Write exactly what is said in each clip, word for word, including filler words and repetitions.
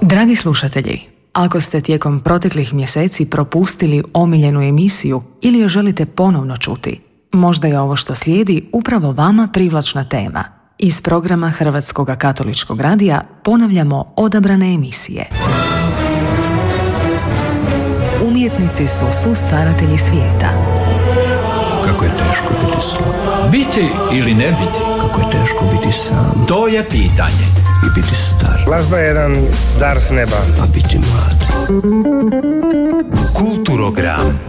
Dragi slušatelji, ako ste tijekom proteklih mjeseci propustili omiljenu emisiju ili je želite ponovno čuti, možda je ovo što slijedi upravo vama privlačna tema. Iz programa Hrvatskog katoličkog radija ponavljamo odabrane emisije. Umjetnici su sustvaratelji svijeta. Kako je teško biti slab. Biti ili ne biti? Kako je teško biti sam. To je pitanje. I biti star. Glazba je jedan dar s neba. A biti mlad. Kulturogram.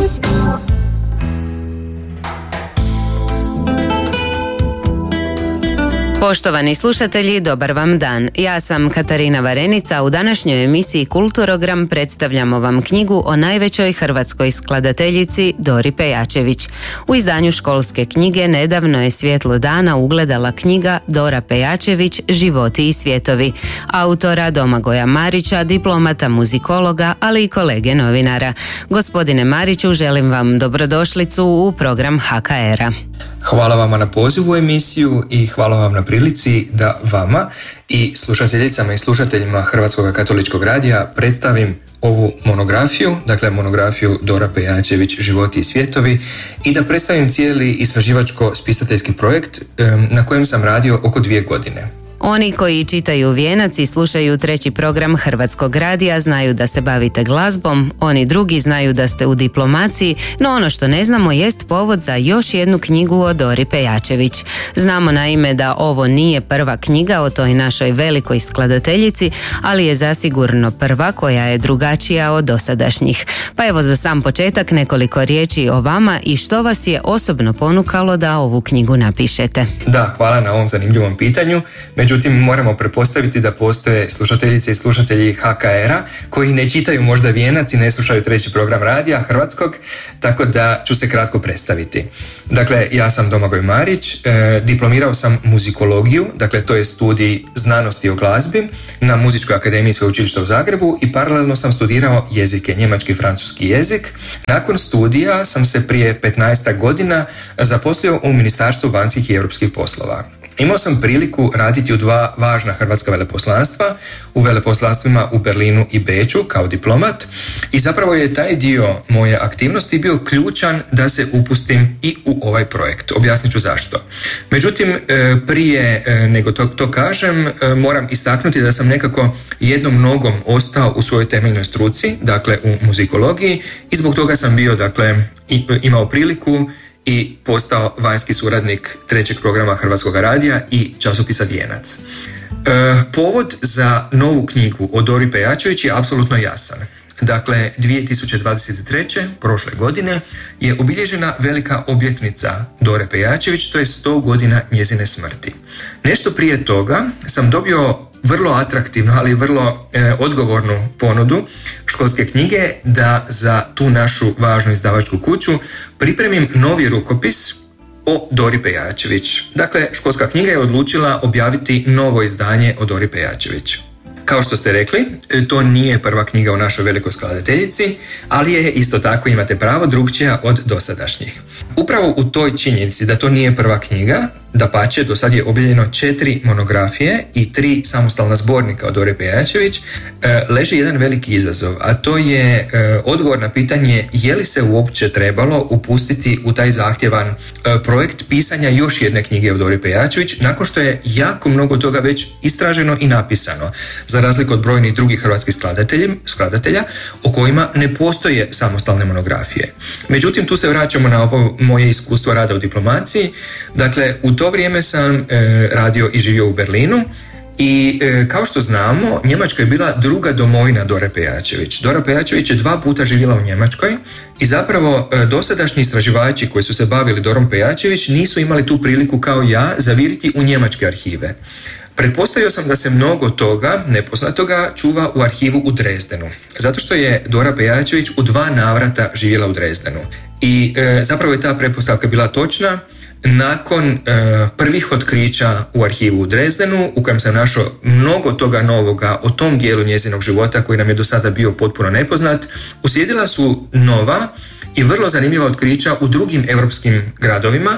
Poštovani slušatelji, dobar vam dan. Ja sam Katarina Varenica. U današnjoj emisiji Kulturogram predstavljamo vam knjigu o najvećoj hrvatskoj skladateljici Dori Pejačević. U izdanju Školske knjige nedavno je svjetlo dana ugledala knjiga Dora Pejačević, Životi i svjetovi, autora Domagoja Marića, diplomata muzikologa, ali i kolege novinara. Gospodine Mariću, želim vam dobrodošlicu u program H K R-a. Hvala vama na pozivu u emisiju i hvala vam na prilici da vama i slušateljicama i slušateljima Hrvatskog katoličkog radija predstavim ovu monografiju, dakle monografiju Dora Pejačević, Životi i svjetovi, i da predstavim cijeli istraživačko-spisateljski projekt na kojem sam radio oko dvije godine. Oni koji čitaju Vijenac i slušaju treći program Hrvatskog radija znaju da se bavite glazbom, oni drugi znaju da ste u diplomaciji, no ono što ne znamo jest povod za još jednu knjigu o Dori Pejačević. Znamo naime da ovo nije prva knjiga o toj našoj velikoj skladateljici, ali je zasigurno prva koja je drugačija od dosadašnjih. Pa evo za sam početak nekoliko riječi o vama i što vas je osobno ponukalo da ovu knjigu napišete. Da, hvala na ovom zanimljivom pitanju. Međutim, moramo pretpostaviti da postoje slušateljice i slušatelji H K R-a koji ne čitaju možda Vijenac i ne slušaju treći program radija Hrvatskog, tako da ću se kratko predstaviti. Dakle, ja sam Domagoj Marić, e, diplomirao sam muzikologiju, dakle to je studij znanosti o glazbi na Muzičkoj akademiji Sveučilišta u Zagrebu i paralelno sam studirao jezike, njemački i francuski jezik. Nakon studija sam se prije petnaestak godina zaposlio u Ministarstvu vanjskih i europskih poslova. Imao sam priliku raditi u dva važna hrvatska veleposlanstva, u veleposlanstvima u Berlinu i Beču kao diplomat, i zapravo je taj dio moje aktivnosti bio ključan da se upustim i u ovaj projekt. Objasnit ću zašto. Međutim, prije nego to, to kažem, moram istaknuti da sam nekako jednom nogom ostao u svojoj temeljnoj struci, dakle u muzikologiji, i zbog toga sam bio, dakle, imao priliku i postao vanjski suradnik trećeg programa Hrvatskog radija i časopisa Vijenac. E, povod za novu knjigu o Dori Pejačević je apsolutno jasan. Dakle, dvije tisuće dvadeset treće prošle godine je obilježena velika obljetnica Dore Pejačević, to je sto godina njezine smrti. Nešto prije toga sam dobio vrlo atraktivnu, ali vrlo e, odgovornu ponudu Školske knjige da za tu našu važnu izdavačku kuću pripremim novi rukopis o Dori Pejačević. Dakle, Školska knjiga je odlučila objaviti novo izdanje o Dori Pejačević. Kao što ste rekli, to nije prva knjiga o našoj velikoj skladateljici, ali je isto tako, imate pravo, drukčija od dosadašnjih. Upravo u toj činjenici da to nije prva knjiga, dapače, do sad je objavljeno četiri monografije i tri samostalna zbornika o Dori Pejačević, leži jedan veliki izazov, a to je odgovor na pitanje je li se uopće trebalo upustiti u taj zahtjevan projekt pisanja još jedne knjige o Dori Pejačević, nakon što je jako mnogo toga već istraženo i napisano, za razliku od brojnih drugih hrvatskih skladatelja o kojima ne postoje samostalne monografije. Međutim, tu se vraćamo na ovo moje iskustvo rada u diplomaciji. Dakle, u to vrijeme sam e, radio i živio u Berlinu i e, kao što znamo, Njemačka je bila druga domovina Dore Pejačević. Dora Pejačević je dva puta živjela u Njemačkoj i zapravo e, dosadašnji istraživači koji su se bavili Dorom Pejačević nisu imali tu priliku kao ja zaviriti u njemačke arhive. Pretpostavio sam da se mnogo toga nepoznatoga čuva u arhivu u Drezdenu, zato što je Dora Pejačević u dva navrata živjela u Drezdenu. I e, zapravo je ta pretpostavka bila točna. Nakon e, prvih otkrića u arhivu u Drezdenu, u kojem sam našao mnogo toga novoga o tom dijelu njezinog života koji nam je do sada bio potpuno nepoznat, uslijedila su nova i vrlo zanimljiva otkrića u drugim europskim gradovima,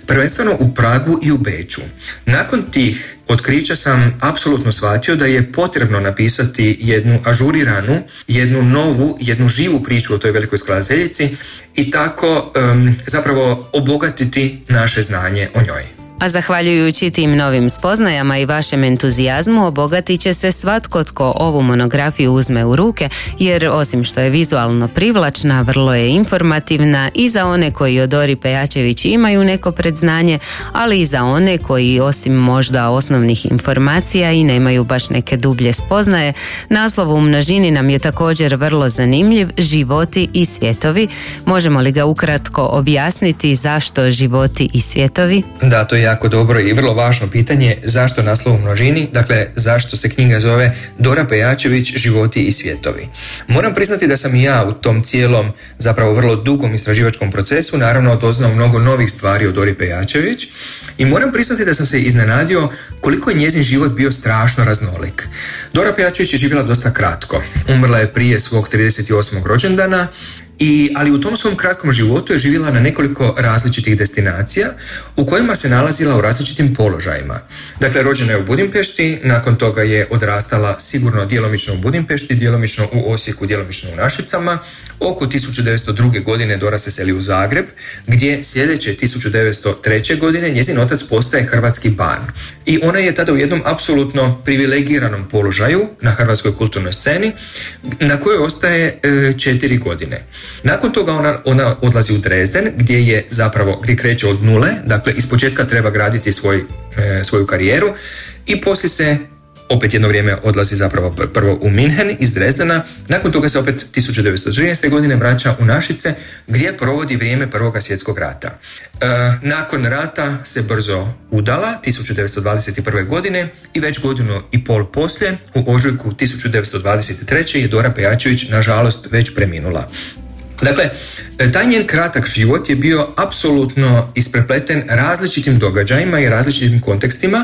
prvenstveno u Pragu i u Beču. Nakon tih otkrića sam apsolutno shvatio da je potrebno napisati jednu ažuriranu, jednu novu, jednu živu priču o toj velikoj skladateljici i tako um, zapravo obogatiti naše znanje o njoj. A zahvaljujući tim novim spoznajama i vašem entuzijazmu obogatit će se svatko tko ovu monografiju uzme u ruke, jer osim što je vizualno privlačna, vrlo je informativna i za one koji o Dori Pejačević imaju neko predznanje, ali i za one koji osim možda osnovnih informacija i nemaju baš neke dublje spoznaje. Naslov u množini nam je također vrlo zanimljiv, Životi i svjetovi. Možemo li ga ukratko objasniti zašto životi i svjetovi? Da, to je jako dobro i vrlo važno pitanje, zašto naslov u množini, dakle zašto se knjiga zove Dora Pejačević, Životi i svjetovi. Moram priznati da sam i ja u tom cijelom, zapravo vrlo dugom istraživačkom procesu naravno doznao mnogo novih stvari o Dori Pejačević i moram priznati da sam se iznenadio koliko je njezin život bio strašno raznolik. Dora Pejačević je živjela dosta kratko, umrla je prije svog trideset osmog rođendana. I, ali u tom svom kratkom životu je živjela na nekoliko različitih destinacija u kojima se nalazila u različitim položajima. Dakle, rođena je u Budimpešti, nakon toga je odrastala sigurno djelomično u Budimpešti, djelomično u Osijeku, djelomično u Našicama. Oko tisuću devetsto druge. godine Dora se seli u Zagreb, gdje sljedeće tisuću devetsto treće. godine njezin otac postaje hrvatski ban. I ona je tada u jednom apsolutno privilegiranom položaju na hrvatskoj kulturnoj sceni, na kojoj ostaje e, četiri godine. Nakon toga ona, ona odlazi u Dresden, gdje je zapravo, gdje kreće od nule, dakle iz početka treba graditi svoj, e, svoju karijeru i poslije se opet jedno vrijeme odlazi zapravo prvo u Minhen iz Dresdena, nakon toga se opet tisuću devetsto trinaeste. godine vraća u Našice gdje provodi vrijeme Prvog svjetskog rata. E, nakon rata se brzo udala tisuću devetsto dvadeset prve. godine i već godinu i pol poslije, u ožujku tisuću devetsto dvadeset treće. je Dora Pejačević nažalost već preminula. Dakle, taj njen kratak život je bio apsolutno isprepleten različitim događajima i različitim kontekstima,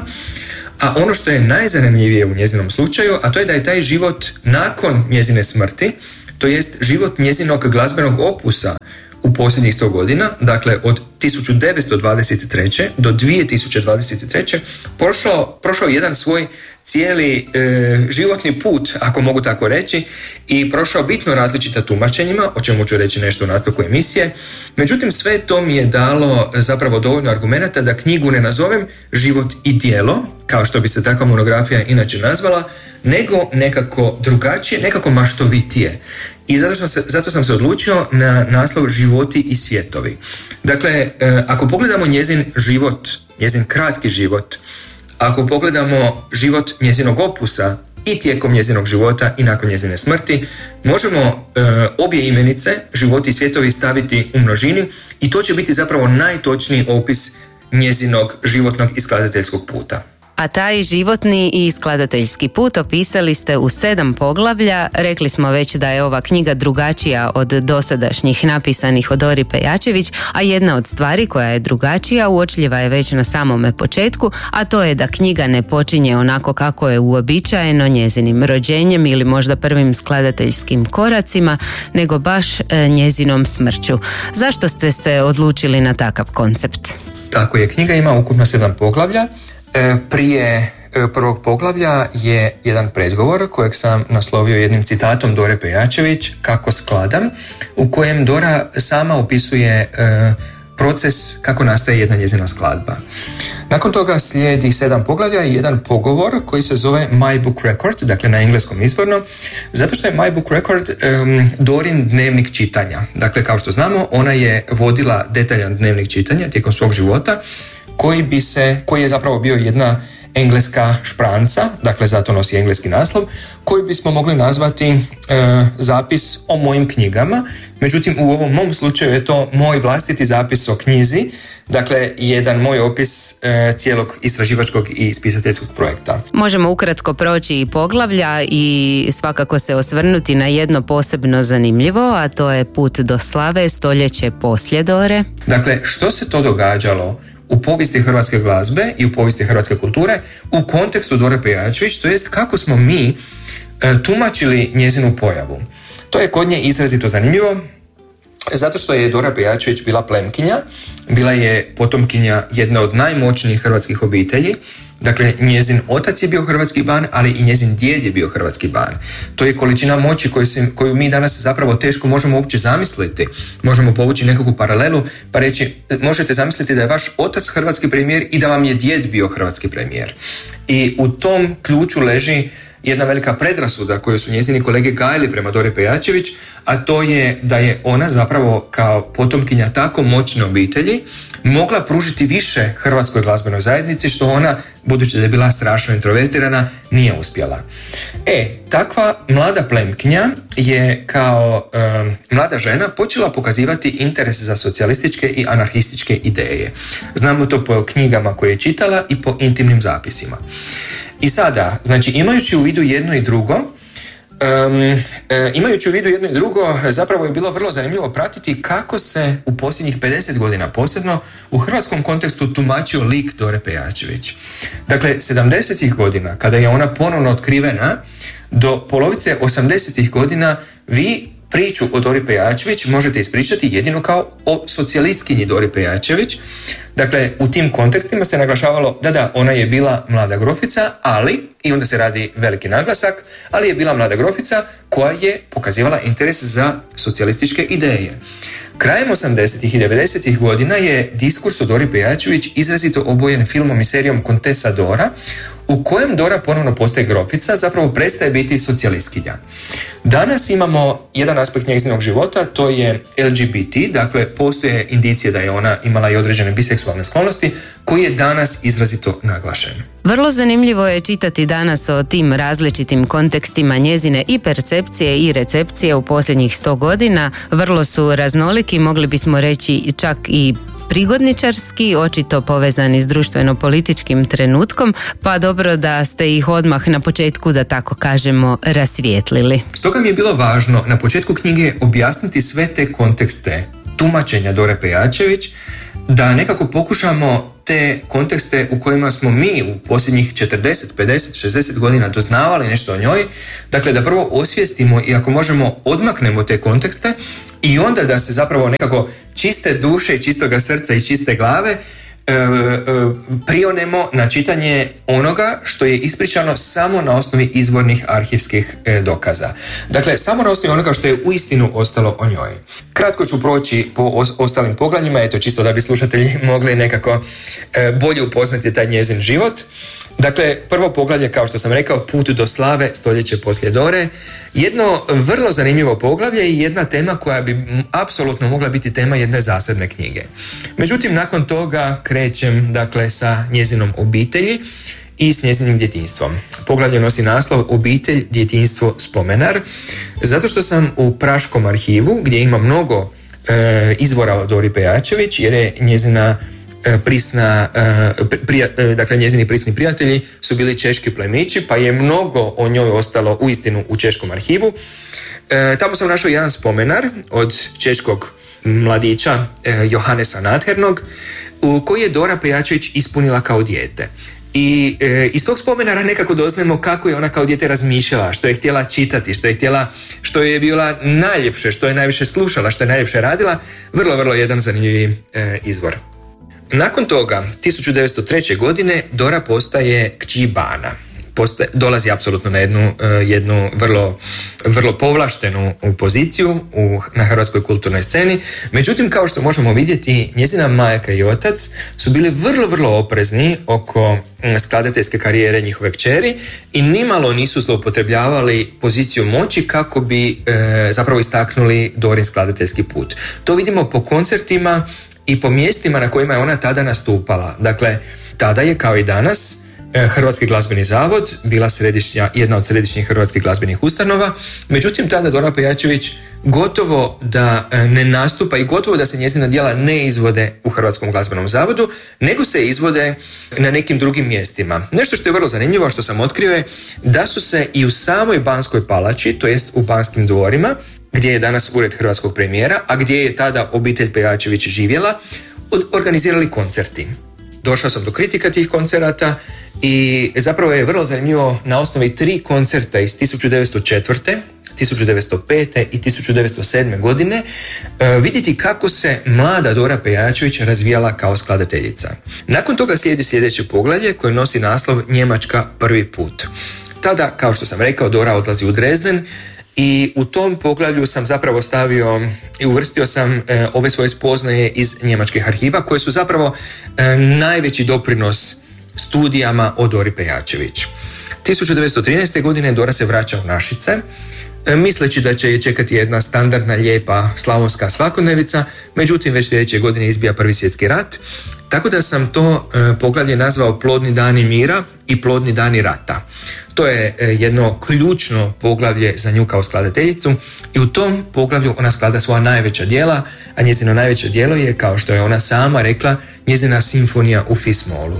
a ono što je najzanimljivije u njezinom slučaju, a to je da je taj život nakon njezine smrti, to jest život njezinog glazbenog opusa u posljednjih sto godina, dakle od tisuću devetsto dvadeset treće. do dvije tisuće dvadeset treće. prošao, prošao jedan svoj cijeli e, životni put, ako mogu tako reći, i prošao bitno različita tumačenjima, o čemu ću reći nešto u nastavku emisije. Međutim, sve to mi je dalo zapravo dovoljno argumenata da knjigu ne nazovem Život i djelo, kao što bi se takva monografija inače nazvala, nego nekako drugačije, nekako maštovitije. I zato, sam se, zato sam se odlučio na naslov Životi i svjetovi. Dakle, e, ako pogledamo njezin život, njezin kratki život, ako pogledamo život njezinog opusa i tijekom njezinog života i nakon njezine smrti, možemo e, obje imenice, Životi i svjetovi, staviti u množini i to će biti zapravo najtočniji opis njezinog životnog i skladateljskog puta. A taj životni i skladateljski put opisali ste u sedam poglavlja. Rekli smo već da je ova knjiga drugačija od dosadašnjih napisanih o Dori Pejačević, a jedna od stvari koja je drugačija uočljiva je već na samome početku, a to je da knjiga ne počinje onako kako je uobičajeno njezinim rođenjem ili možda prvim skladateljskim koracima, nego baš njezinom smrću. Zašto ste se odlučili na takav koncept? Tako je, knjiga ima ukupno sedam poglavlja. Prije prvog poglavlja je jedan predgovor kojeg sam naslovio jednim citatom Dore Pejačević, Kako skladam, u kojem Dora sama opisuje proces kako nastaje jedna njezina skladba. Nakon toga slijedi sedam poglavlja i jedan pogovor koji se zove My Book Record, dakle na engleskom izvorno, zato što je My Book Record um, Dorin dnevnik čitanja. Dakle, kao što znamo, ona je vodila detaljan dnevnik čitanja tijekom svog života, koji bi se, koji je zapravo bio jedna engleska špranca, dakle zato nosi engleski naslov, koji bismo mogli nazvati e, zapis o mojim knjigama. Međutim, u ovom mom slučaju je to moj vlastiti zapis o knjizi, dakle jedan moj opis e, cijelog istraživačkog i ispisateljskog projekta. Možemo ukratko proći i poglavlja i svakako se osvrnuti na jedno posebno zanimljivo, a to je Put do slave, stoljeće poslije Dore. Dakle, što se to događalo u povijesti hrvatske glazbe i u povijesti hrvatske kulture u kontekstu Dore Pejačević, to jest kako smo mi e, tumačili njezinu pojavu. To je kod nje izrazito zanimljivo Zato što je Dora Pejačević bila plemkinja, bila je potomkinja jedna od najmoćnijih hrvatskih obitelji. Dakle, njezin otac je bio hrvatski ban, ali i njezin djed je bio hrvatski ban. To je količina moći koju, se, koju mi danas zapravo teško možemo uopće zamisliti. Možemo povući nekakvu paralelu pa reći, možete zamisliti da je vaš otac hrvatski premijer i da vam je djed bio hrvatski premijer. I u tom ključu leži jedna velika predrasuda koju su njezini kolege gajili prema Dori Pejačević, a to je da je ona zapravo kao potomkinja tako moćne obitelji mogla pružiti više hrvatskoj glazbenoj zajednici, što ona, budući da je bila strašno introvertirana, nije uspjela. E, takva mlada plemkinja je kao um, mlada žena počela pokazivati interes za socijalističke i anarhističke ideje. Znamo to po knjigama koje je čitala i po intimnim zapisima. I sada, znači, imajući u vidu jedno i drugo, um, e, imajući u vidu jedno i drugo, zapravo je bilo vrlo zanimljivo pratiti kako se u posljednjih pedeset godina posebno u hrvatskom kontekstu tumačio lik Dore Pejačević. Dakle, sedamdesetih godina, kada je ona ponovno otkrivena, do polovice osamdesetih godina vi priču o Dori Pejačević možete ispričati jedino kao o socijalistkinji Dori Pejačević. Dakle, u tim kontekstima se naglašavalo da da, ona je bila mlada grofica, ali, i onda se radi veliki naglasak, ali je bila mlada grofica koja je pokazivala interes za socijalističke ideje. Krajem osamdesetih i devedesetih godina je diskurs o Dori Pejačević izrazito obojen filmom i serijom Kontesa Dora, u kojem Dora ponovno postaje grofica, zapravo prestaje biti socijalistkinja. Danas imamo jedan aspekt njezinog života, to je L G B T, dakle postoje indicije da je ona imala i određene biseksualne sklonosti, koji je danas izrazito naglašen. Vrlo zanimljivo je čitati danas o tim različitim kontekstima njezine i percepcije i recepcije u posljednjih sto godina. Vrlo su raznoliki, mogli bismo reći čak i prigodničarski, očito povezani s društveno-političkim trenutkom, pa dobro da ste ih odmah na početku, da tako kažemo, rasvijetlili. Stoga mi je bilo važno na početku knjige objasniti sve te kontekste tumačenja Dore Pejačević, da nekako pokušamo te kontekste u kojima smo mi u posljednjih četrdeset, pedeset, šezdeset godina doznavali nešto o njoj, dakle da prvo osvijestimo i ako možemo odmaknemo te kontekste i onda da se zapravo nekako čiste duše i čistoga srca i čiste glave E, e, prionemo na čitanje onoga što je ispričano samo na osnovi izvornih arhivskih e, dokaza. Dakle, samo na osnovi onoga što je uistinu ostalo o njoj. Kratko ću proći po os- ostalim poglavljima, eto čisto da bi slušatelji mogli nekako e, bolje upoznati taj njezin život. Dakle, prvo poglavlje, kao što sam rekao, Put do slave, stoljeće poslije Dore. Jedno vrlo zanimljivo poglavlje i jedna tema koja bi apsolutno mogla biti tema jedne zasebne knjige. Međutim, nakon toga krećem, dakle, sa njezinom obitelji i s njezinim djetinjstvom. Poglavlje nosi naslov Obitelj, djetinjstvo, spomenar, zato što sam u Praškom arhivu, gdje ima mnogo e, izvora o Dori Pejačević, jer je njezina prisna, prija, dakle njezini prisni prijatelji su bili češki plemići, pa je mnogo o njoj ostalo uistinu u češkom arhivu. E, tamo sam našao jedan spomenar od češkog mladića e, Johannesa Nadhernog, u koji je Dora Pejačević ispunila kao dijete. I e, iz tog spomenara nekako doznajemo kako je ona kao dijete razmišljala, što je htjela čitati, što je htjela, što je bila najljepše, što je najviše slušala, što je najljepše radila. Vrlo, vrlo jedan zanimljivi e, izvor. Nakon toga, tisuću devetsto treće. godine, Dora postaje kći bana. Postaje, dolazi apsolutno na jednu, uh, jednu vrlo, vrlo povlaštenu poziciju u, na hrvatskoj kulturnoj sceni. Međutim, kao što možemo vidjeti, njezina majka i otac su bili vrlo, vrlo oprezni oko skladateljske karijere njihove kćeri i nimalo nisu zloupotrebljavali poziciju moći kako bi uh, zapravo istaknuli Dorin skladateljski put. To vidimo po koncertima i po mjestima na kojima je ona tada nastupala. Dakle, tada je, kao i danas, Hrvatski glazbeni zavod bila središnja, jedna od središnjih hrvatskih glazbenih ustanova. Međutim, tada Dora Pejačević gotovo da ne nastupa i gotovo da se njezina djela ne izvode u Hrvatskom glazbenom zavodu, nego se izvode na nekim drugim mjestima. Nešto što je vrlo zanimljivo, što sam otkrio, je da su se i u samoj Banskoj palači, to jest u Banskim dvorima, gdje je danas ured hrvatskog premijera, a gdje je tada obitelj Pejačević živjela, organizirali koncerti. Došao sam do kritika tih koncerata i zapravo je vrlo zanimljivo na osnovi tri koncerta iz tisuću devetsto četvrte. tisuću devetsto pete i tisuću devetsto sedme. godine vidjeti kako se mlada Dora Pejačević razvijala kao skladateljica. Nakon toga slijedi sljedeće poglavlje koje nosi naslov Njemačka prvi put. Tada, kao što sam rekao, Dora odlazi u Dresden i u tom poglavlju sam zapravo stavio i uvrstio sam e, ove svoje spoznaje iz njemačkih arhiva koje su zapravo e, najveći doprinos studijama o Dori Pejačević. tisuću devetsto trinaeste. godine Dora se vraća u Našice, e, misleći da će je čekati jedna standardna, lijepa slavonska svakodnevica, međutim već sljedeće godine izbija Prvi svjetski rat, tako da sam to e, poglavlje nazvao Plodni dani mira i Plodni dani rata. To je jedno ključno poglavlje za nju kao skladateljicu i u tom poglavlju ona sklada svoja najveća djela, a njezino najveće djelo je, kao što je ona sama rekla, njezina simfonija u fis-molu.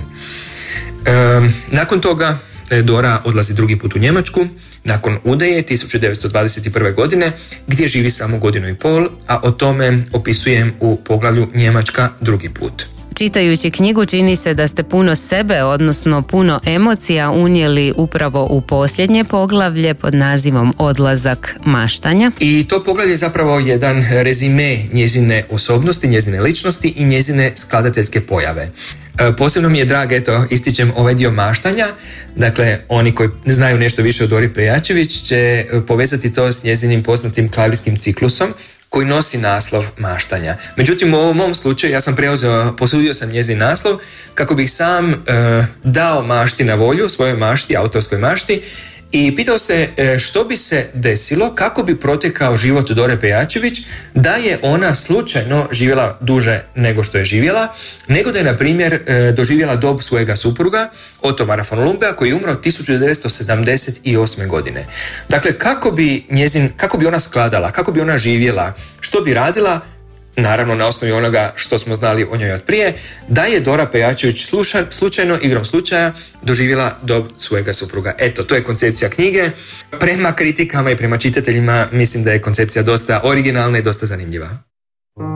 E, nakon toga Dora odlazi drugi put u Njemačku, nakon udaje tisuću devetsto dvadeset prve. godine, gdje živi samo godinu i pol, a o tome opisujem u poglavlju Njemačka drugi put. Čitajući knjigu čini se da ste puno sebe, odnosno puno emocija unijeli upravo u posljednje poglavlje pod nazivom Odlazak maštanja. I to poglavlje je zapravo jedan rezime njezine osobnosti, njezine ličnosti i njezine skladateljske pojave. Posebno mi je drag, eto, ističem ovaj dio maštanja. Dakle, oni koji znaju nešto više o Dori Pejačević će povezati to s njezinim poznatim klavirskim ciklusom koji nosi naslov maštanja. Međutim, u ovom mom slučaju ja sam preuzeo, posudio sam njezin naslov kako bih sam e, dao mašti na volju, svojoj mašti, autorskoj mašti, i pitao se e, što bi se desilo, kako bi protekao život Dore Pejačević da je ona slučajno živjela duže nego što je živjela, nego da je, na primjer, e, doživjela dob svojega supruga, Otomara von Lumbea, koji je umro tisuću devetsto sedamdeset osme. godine. Dakle, kako bi, njezin, kako bi ona skladala, kako bi ona živjela, što bi radila, naravno na osnovi onoga što smo znali o njoj od prije, da je Dora Pejačević sluša, slučajno, igrom slučaja, doživjela dob svojega supruga. Eto, to je koncepcija knjige. Prema kritikama i prema čitateljima mislim da je koncepcija dosta originalna i dosta zanimljiva.